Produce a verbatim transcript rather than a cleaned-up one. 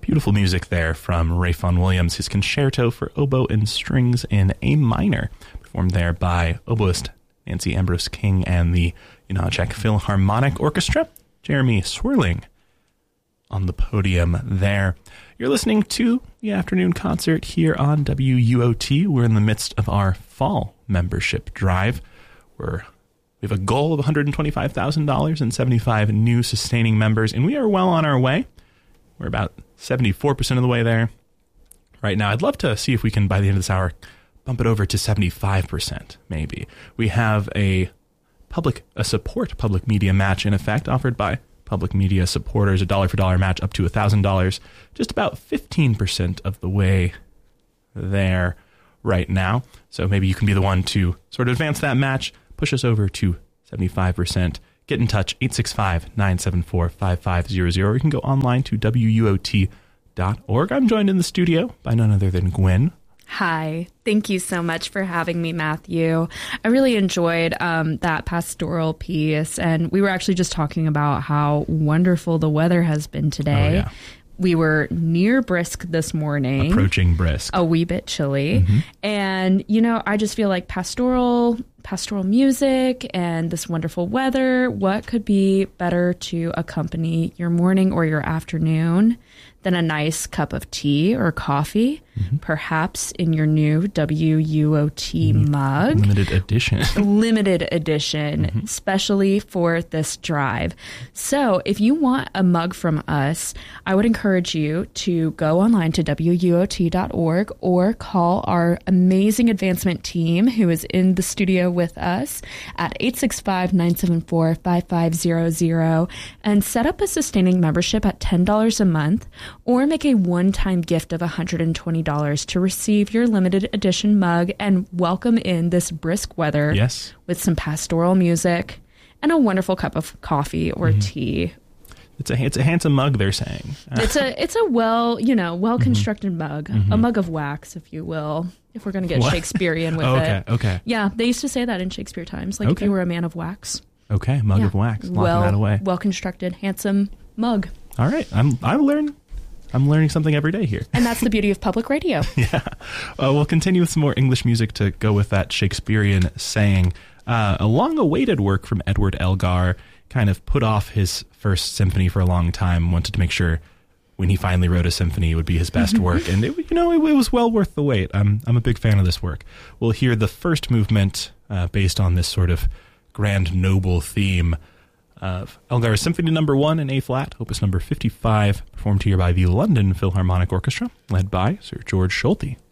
Beautiful music there from Ralph Vaughan Williams, his concerto for oboe and strings in A minor, performed there by oboist Nancy Ambrose King and the Janáček Philharmonic Orchestra. Jeremy Swirling on the podium there. You're listening to the afternoon concert here on W U O T. We're in the midst of our fall membership drive. We're, we have a goal of one hundred twenty-five thousand dollars and seventy-five new sustaining members, and we are well on our way. We're about seventy-four percent of the way there right now. I'd love to see if we can, by the end of this hour, bump it over to seventy-five percent, maybe. We have a public, a support public media match in effect offered by public media supporters, a dollar for dollar match up to one thousand dollars. Just about fifteen percent of the way there right now. So maybe you can be the one to sort of advance that match, push us over to seventy-five percent. Get in touch, eight six five, nine seven four, five five zero zero. You can go online to W U O T dot org. I'm joined in the studio by none other than Gwen. Hi. Thank you so much for having me, Matthew. I really enjoyed um, that pastoral piece, and we were actually just talking about how wonderful the weather has been today. Oh, yeah. We were near brisk this morning. Approaching brisk. A wee bit chilly. Mm-hmm. And, you know, I just feel like pastoral, pastoral music and this wonderful weather, what could be better to accompany your morning or your afternoon than a nice cup of tea or coffee, mm-hmm. perhaps in your new W U O T mm-hmm. mug. Limited edition. Limited edition, mm-hmm. specially for this drive. So if you want a mug from us, I would encourage you to go online to W U O T dot org or call our amazing advancement team who is in the studio with us at eight six five, nine seven four, five five zero zero and set up a sustaining membership at ten dollars a month, or make a one-time gift of one hundred twenty dollars to receive your limited edition mug and welcome in this brisk weather yes. with some pastoral music and a wonderful cup of coffee or mm-hmm. tea. It's a it's a handsome mug, they're saying. It's a it's a well, you know, well-constructed mm-hmm. mug, mm-hmm. a mug of wax, if you will, if we're going to get what? Shakespearean with oh, okay, it. Okay, okay. Yeah, they used to say that in Shakespeare times, like okay. if you were a man of wax. Okay, mug yeah. of wax, locking well, that away. Well-constructed, handsome mug. All right, I'm I'm learning. I'm learning something every day here. And that's the beauty of public radio. yeah. Uh, we'll continue with some more English music to go with that Shakespearean saying. Uh, a long-awaited work from Edward Elgar, kind of put off his first symphony for a long time, wanted to make sure when he finally wrote a symphony it would be his best work. And, it, you know, it, it was well worth the wait. I'm, I'm a big fan of this work. We'll hear the first movement uh, based on this sort of grand, noble theme of Elgar's Symphony Number One in A-flat, Opus Number fifty-five, performed here by the London Philharmonic Orchestra, led by Sir George Solti.